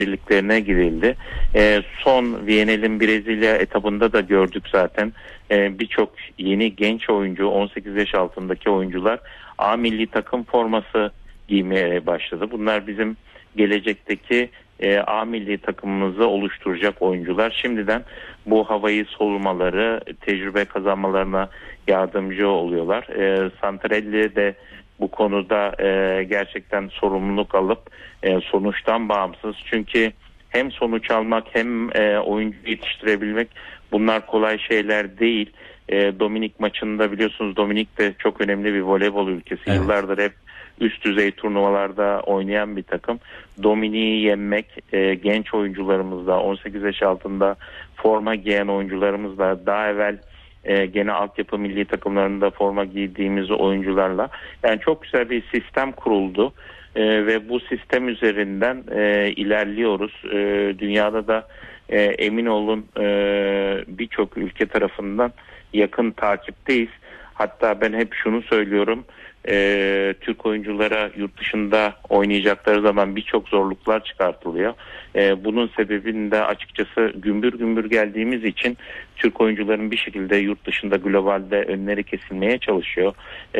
birliklerine girildi. Son Viyana'nın Brezilya etabında da gördük zaten. Birçok yeni genç oyuncu, 18 yaş altındaki oyuncular A milli takım forması giymeye başladı. Bunlar bizim gelecekteki A milli takımımızı oluşturacak oyuncular. Şimdiden bu havayı solumaları, tecrübe kazanmalarına yardımcı oluyorlar. Santarelli de bu konuda gerçekten sorumluluk alıp sonuçtan bağımsız. Çünkü hem sonuç almak hem oyuncu yetiştirebilmek, bunlar kolay şeyler değil. Dominik maçında biliyorsunuz, Dominik de çok önemli bir voleybol ülkesi. Evet. Yıllardır hep üst düzey turnuvalarda oynayan bir takım. Dominik'i yenmek, genç oyuncularımızla, 18 yaş altında forma giyen oyuncularımızla, daha evvel gene altyapı milli takımlarında forma giydiğimiz oyuncularla, yani çok güzel bir sistem kuruldu ve bu sistem üzerinden ilerliyoruz. Dünyada da emin olun birçok ülke tarafından yakın takipteyiz. Hatta ben hep şunu söylüyorum, Türk oyunculara yurt dışında oynayacakları zaman birçok zorluklar çıkartılıyor. Bunun sebebini de açıkçası gümbür gümbür geldiğimiz için Türk oyuncuların bir şekilde yurt dışında, globalde önleri kesilmeye çalışıyor.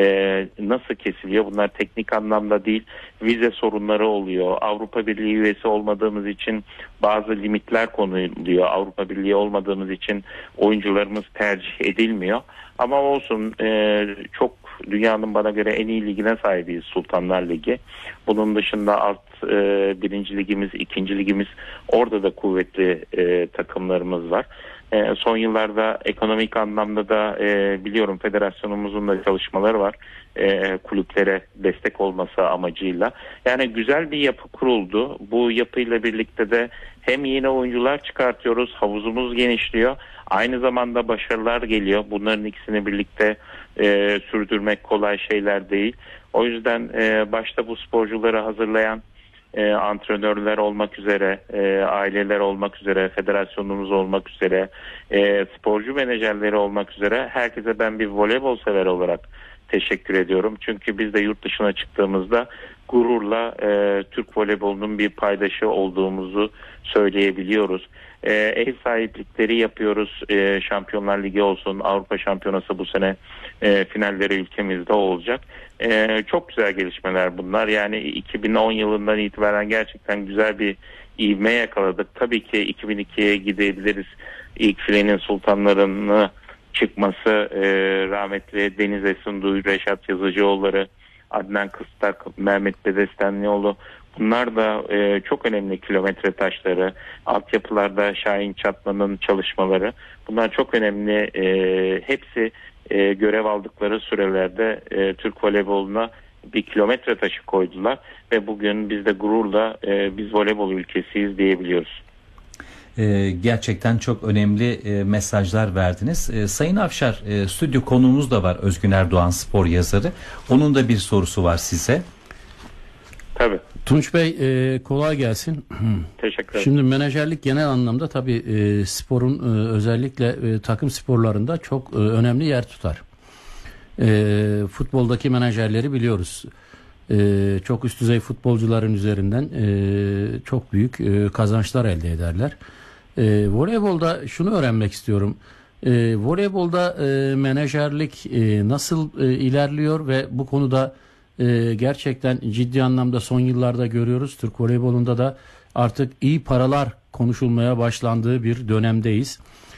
Nasıl kesiliyor? Bunlar teknik anlamda değil, vize sorunları oluyor. Avrupa Birliği üyesi olmadığımız için bazı limitler konuluyor. Avrupa Birliği olmadığımız için oyuncularımız tercih edilmiyor. Ama olsun, çok dünyanın bana göre en iyi ligine sahibiz, Sultanlar Ligi. Bunun dışında alt birinci ligimiz, ikinci ligimiz, orada da kuvvetli takımlarımız var. Son yıllarda ekonomik anlamda da biliyorum federasyonumuzun da çalışmaları var. Kulüplere destek olması amacıyla. Yani güzel bir yapı kuruldu. Bu yapıyla birlikte de hem yeni oyuncular çıkartıyoruz, havuzumuz genişliyor. Aynı zamanda başarılar geliyor. Bunların ikisini birlikte sürdürmek kolay şeyler değil. O yüzden başta bu sporcuları hazırlayan antrenörler olmak üzere, aileler olmak üzere, federasyonumuz olmak üzere, sporcu menajerleri olmak üzere herkese ben bir voleybol sever olarak teşekkür ediyorum. Çünkü biz de yurt dışına çıktığımızda gururla Türk voleybolunun bir paydaşı olduğumuzu söyleyebiliyoruz. Ev sahiplikleri yapıyoruz. Şampiyonlar Ligi olsun, Avrupa Şampiyonası bu sene finalleri ülkemizde olacak. Çok güzel gelişmeler bunlar. Yani 2010 yılından itibaren gerçekten güzel bir ivme yakaladık. Tabii ki 2002'ye gidebiliriz. İlk filenin sultanlarını çıkması, rahmetli Deniz Esunduy, Reşat Yazıcıoğulları, Adnan Kıstak, Mehmet Bedestenlioğlu, bunlar da çok önemli kilometre taşları. Altyapılarda Şahin Çatman'ın çalışmaları, bunlar çok önemli. Hepsi görev aldıkları sürelerde Türk voleyboluna bir kilometre taşı koydular ve bugün biz de gururla biz voleybol ülkesiyiz diyebiliyoruz. Gerçekten çok önemli mesajlar verdiniz. Sayın Afşar, stüdyo konuğumuz da var, Özgün Erdoğan, spor yazarı. Onun da bir sorusu var size. Tabii. Tunç Bey, kolay gelsin. Teşekkür ederim. Şimdi menajerlik genel anlamda tabii sporun özellikle takım sporlarında çok önemli yer tutar. Futboldaki menajerleri biliyoruz. Çok üst düzey futbolcuların üzerinden çok büyük kazançlar elde ederler. Voleybolda şunu öğrenmek istiyorum. Voleybolda menajerlik nasıl ilerliyor ve bu konuda gerçekten ciddi anlamda son yıllarda görüyoruz. Türk voleybolunda da artık iyi paralar konuşulmaya başlandığı bir dönemdeyiz.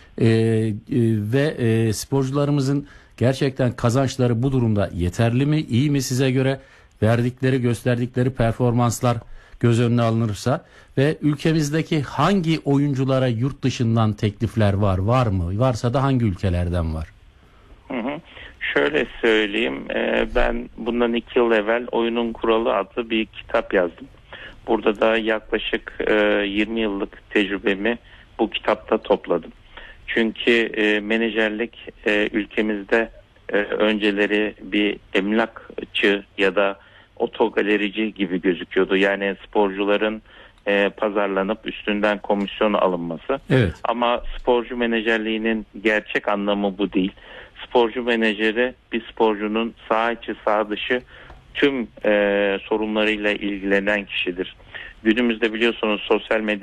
Ve sporcularımızın gerçekten kazançları bu durumda yeterli mi, iyi mi size göre? Verdikleri, gösterdikleri performanslar göz önüne alınırsa ve ülkemizdeki hangi oyunculara yurt dışından teklifler var mı? Varsa da hangi ülkelerden var? Şöyle söyleyeyim, ben bundan 2 yıl evvel Oyunun Kuralı adlı bir kitap yazdım. Burada da yaklaşık 20 yıllık tecrübemi bu kitapta topladım. Çünkü menajerlik ülkemizde önceleri bir emlakçı ya da otogalerici gibi gözüküyordu. Yani sporcuların pazarlanıp üstünden komisyon alınması. Evet. Ama sporcu menajerliğinin gerçek anlamı bu değil. Sporcu menajeri bir sporcunun saha içi saha dışı tüm sorunlarıyla ilgilenen kişidir. Günümüzde biliyorsunuz sosyal medya